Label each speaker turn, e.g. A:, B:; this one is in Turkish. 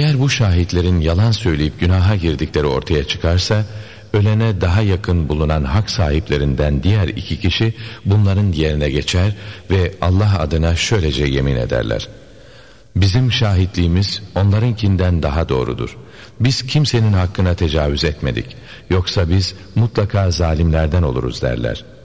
A: Eğer bu şahitlerin yalan söyleyip günaha girdikleri ortaya çıkarsa, ölene daha yakın bulunan hak sahiplerinden diğer 2 kişi bunların yerine geçer ve Allah adına şöylece yemin ederler: bizim şahitliğimiz onlarınkinden daha doğrudur. Biz kimsenin hakkına tecavüz etmedik. Yoksa biz mutlaka zalimlerden oluruz derler.